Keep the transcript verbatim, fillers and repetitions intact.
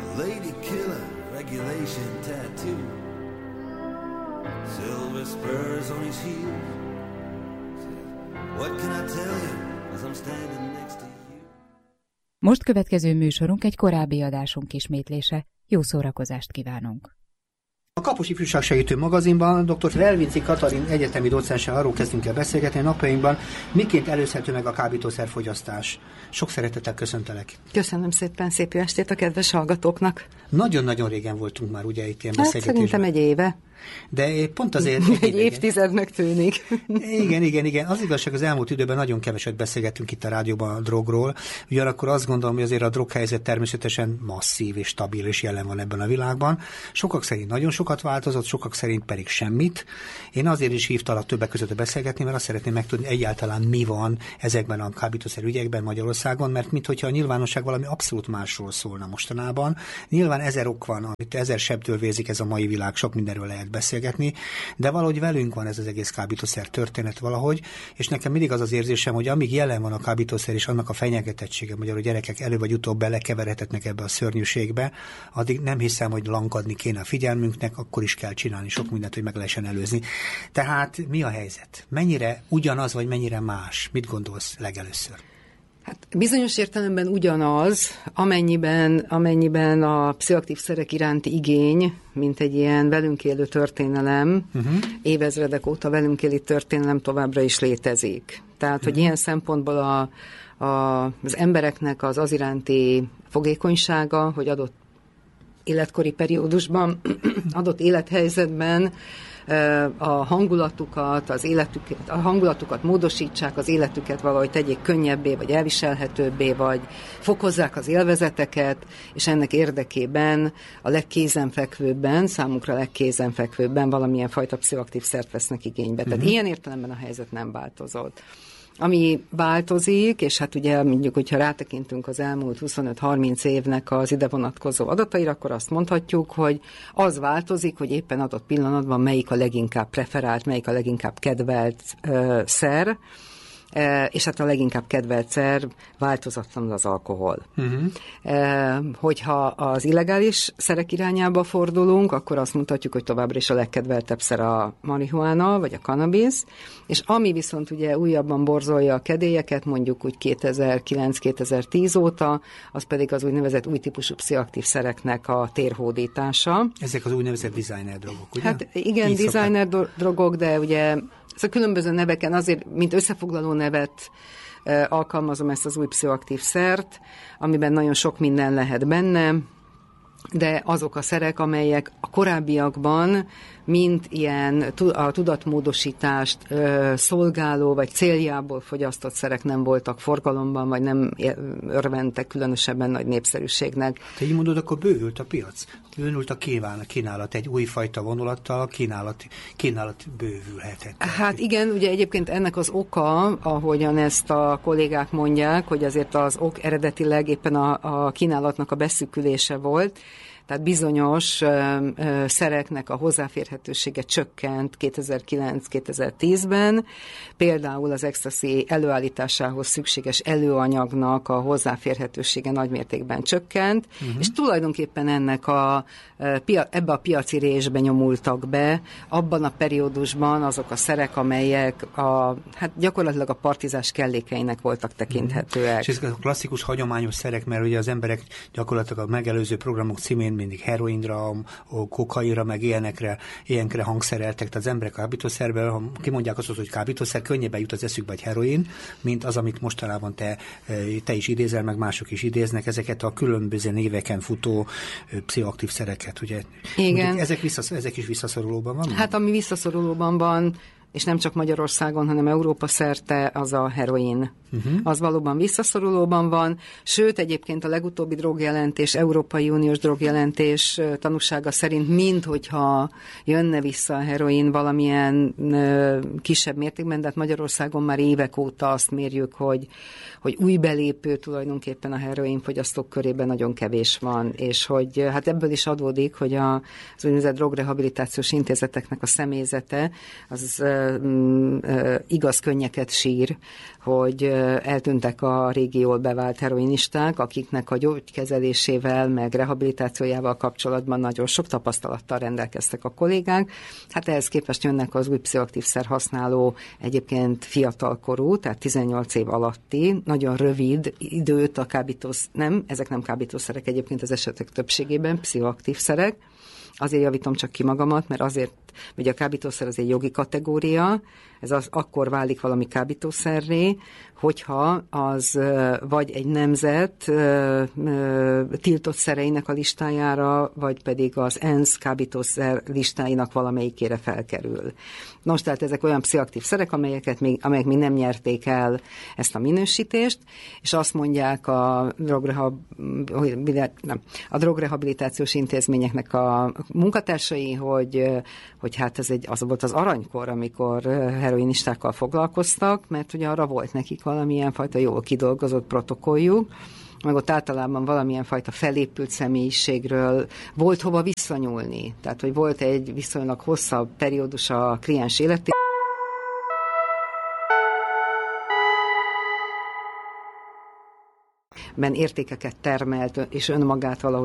lady killer, regulation tattoo, silver spurs on his heels. What can I tell you as I'm standing next to you? Most következő műsorunk egy korábbi adásunk ismétlése. Jó szórakozást kívánunk! A Kapos Ifjúságsegítő magazinban dr. Relvinci Katalin egyetemi docenssel arról kezdünk el beszélgetni napjainkban, miként előzhető meg a kábítószerfogyasztás. Sok szeretettel köszöntelek. Köszönöm szépen, szép jó estét a kedves hallgatóknak. Nagyon-nagyon régen voltunk már ugye itt ilyen hát beszélgetésben. Szerintem egy éve. De pont azért... Egy, egy évtizednek tűnik. Igen, igen, igen. Az igazság, az elmúlt időben nagyon keveset beszélgettünk itt a rádióban a drogról. Ugyanakkor azt gondolom, hogy azért a droghelyzet természetesen masszív és stabil és jelen van ebben a világban. Sokak szerint nagyon sokat változott, sokak szerint pedig semmit. Én azért is hívtalak többek között beszélgetni, mert azt szeretném megtudni, egyáltalán mi van ezekben a kábítószer ügyekben Magyarországon, mert minthogyha a nyilvánosság valami abszolút másról szólna mostanában. Nyilván ezer ok van, amit ezer sebtől vérzik ez a mai világ, sok mindenről lehet beszélgetni, de valahogy velünk van ez az egész kábítószer történet valahogy, és nekem mindig az az érzésem, hogy amíg jelen van a kábítószer és annak a fenyegetettsége, magyar a gyerekek előbb vagy utóbb belekeveredhetnek ebbe a szörnyűségbe, addig nem hiszem, hogy lankadni kéne a figyelmünknek, akkor is kell csinálni sok mindent, hogy meg lehessen előzni. Tehát mi a helyzet? Mennyire ugyanaz, vagy mennyire más? Mit gondolsz legelőször? Hát bizonyos értelemben ugyanaz, amennyiben, amennyiben a pszichoaktív szerek iránti igény, mint egy ilyen velünk élő történelem, uh-huh. évezredek óta velünk élő történelem továbbra is létezik. Tehát, uh-huh. hogy ilyen szempontból a, a, az embereknek az az iránti fogékonysága, hogy adott életkori periódusban, adott élethelyzetben a hangulatukat, az életüket, a hangulatukat módosítsák, az életüket valahogy tegyék könnyebbé, vagy elviselhetőbbé, vagy fokozzák az élvezeteket, és ennek érdekében a legkézenfekvőbben, számukra legkézenfekvőbben valamilyen fajta pszichoaktív szert vesznek igénybe. Tehát uh-huh. ilyen értelemben a helyzet nem változott. Ami változik, és hát ugye mondjuk, hogyha rátekintünk az elmúlt huszonöt-harminc évnek az ide vonatkozó adataira, akkor azt mondhatjuk, hogy az változik, hogy éppen adott pillanatban melyik a leginkább preferált, melyik a leginkább kedvelt ö, szer, e, és hát a leginkább kedvelt szer változatlanul az alkohol. Uh-huh. E, hogyha az illegális szerek irányába fordulunk, akkor azt mondhatjuk, hogy továbbra is a legkedveltebb szer a marihuána, vagy a kannabisz, és ami viszont ugye újabban borzolja a kedélyeket, mondjuk úgy kétezer-kilenc-kétezer-tíz óta, az pedig az úgynevezett új típusú pszichoaktív szereknek a térhódítása. Ezek az úgynevezett designer drogok, ugye? Hát igen, így designer szokták. drogok, de ugye ez a különböző neveken azért, mint összefoglaló nevet alkalmazom ezt az új pszichoaktív szert, amiben nagyon sok minden lehet benne, de azok a szerek, amelyek a korábbiakban mint ilyen a tudatmódosítást ö, szolgáló vagy céljából fogyasztott szerek nem voltak forgalomban, vagy nem örventek különösebben nagy népszerűségnek. Te így mondod, akkor bővült a piac? Bővült a kínálat, egy újfajta vonulattal a kínálat, kínálat bővülhetett. Hát igen, ugye egyébként ennek az oka, ahogyan ezt a kollégák mondják, hogy azért az ok eredetileg éppen a, a kínálatnak a beszűkülése volt, tehát bizonyos ö, ö, szereknek a hozzáférhetősége csökkent kétezer-kilenc-kétezer-tízben, például az ecstasy előállításához szükséges előanyagnak a hozzáférhetősége nagymértékben csökkent, uh-huh. és tulajdonképpen ennek a, ebbe a piaci résbe nyomultak be abban a periódusban azok a szerek, amelyek a, hát gyakorlatilag a partizás kellékeinek voltak tekinthetőek. Uh-huh. És ezek a klasszikus hagyományos szerek, mert ugye az emberek gyakorlatilag a megelőző programok címén mindig heroinra, kokainra, meg ilyenekre, ilyenkre hangszereltek, tehát az emberek kábítószerben, ha kimondják azt, hogy kábítószer, könnyebben jut az eszükbe egy heroin, mint az, amit mostanában te, te is idézel, meg mások is idéznek, ezeket a különböző néveken futó pszichoaktív szereket, ugye? Igen. Mondjuk, ezek, visszasz, ezek is visszaszorulóban van? Hát ami visszaszorulóban van, és nem csak Magyarországon, hanem Európa szerte, az a heroin. Uh-huh. Az valóban visszaszorulóban van, sőt egyébként a legutóbbi drogjelentés, Európai Uniós drogjelentés tanúsága szerint minthogyha jönne vissza a heroin valamilyen ö, kisebb mértékben, de hát Magyarországon már évek óta azt mérjük, hogy, hogy új belépő tulajdonképpen a heroinfogyasztók körében nagyon kevés van, és hogy hát ebből is adódik, hogy a, az úgynevezett drogrehabilitációs intézeteknek a személyzete az igaz könnyeket sír, hogy eltűntek a régióból bevált heroinisták, akiknek a gyógykezelésével, meg rehabilitációjával kapcsolatban nagyon sok tapasztalattal rendelkeztek a kollégák. Hát ehhez képest jönnek az új pszichoaktív szer használó, egyébként fiatalkorú, tehát tizennyolc év alatti, nagyon rövid időt a kábítószer, nem, ezek nem kábítószerek egyébként az esetek többségében, pszichoaktív szerek. Azért javítom csak ki magamat, mert azért, ugye a kábítószer az egy jogi kategória, ez az, akkor válik valami kábítószerré, hogyha az vagy egy nemzet ö, ö, tiltott szereinek a listájára, vagy pedig az ENSZ kábítószer listáinak valamelyikére felkerül. Nos, tehát ezek olyan pszichoaktív szerek, amelyeket még, amelyek még nem nyerték el ezt a minősítést, és azt mondják a, drogrehab, nem, a drogrehabilitációs intézményeknek a munkatársai, hogy, hogy hát ez egy, az volt az aranykor, amikor heroinistákkal foglalkoztak, mert ugye arra volt nekik valamilyen fajta jól kidolgozott protokolljuk, meg ott általában valamilyen fajta felépült személyiségről volt hova visszanyúlni. Tehát, hogy volt egy viszonylag hosszabb periódus a kliens életében, ben értékeket termelt, és önmagát valahogy